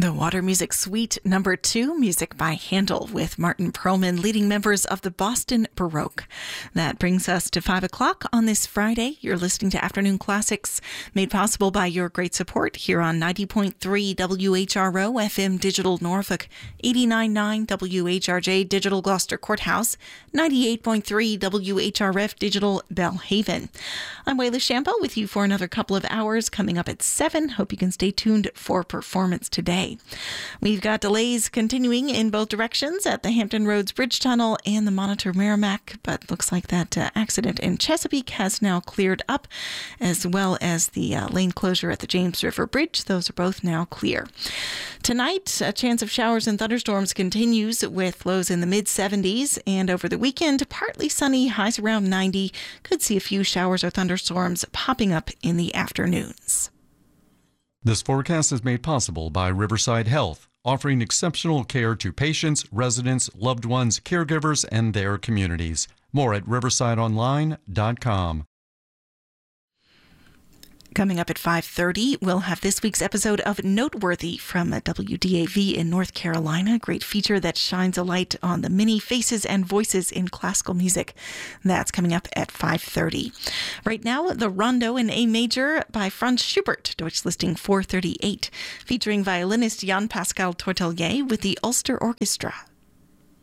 The Water Music Suite number 2, music by Handel with Martin Perlman leading members of the Boston Baroque. That brings us to 5 o'clock on this Friday. You're listening to Afternoon Classics, made possible by your great support here on 90.3 WHRO FM Digital Norfolk, 89.9 WHRJ Digital Gloucester Courthouse, 98.3 WHRF Digital Belhaven. I'm Wayla Shampo with you for another couple of hours coming up at 7. Hope you can stay tuned for performance today. We've got delays continuing in both directions at the Hampton Roads Bridge Tunnel and the Monitor Merrimack, but looks like that accident in Chesapeake has now cleared up, as well as the lane closure at the James River Bridge. Those are both now clear. Tonight, a chance of showers and thunderstorms continues with lows in the mid-70s, and over the weekend, partly sunny, highs around 90. Could see a few showers or thunderstorms popping up in the afternoons. This forecast is made possible by Riverside Health, offering exceptional care to patients, residents, loved ones, caregivers, and their communities. More at riversideonline.com. Coming up at 5:30, we'll have this week's episode of Noteworthy from WDAV in North Carolina. Great feature that shines a light on the many faces and voices in classical music. That's coming up at 5:30. Right now, the Rondo in A Major by Franz Schubert, Deutsch listing 438, featuring violinist Jan Pascal Tortelier with the Ulster Orchestra.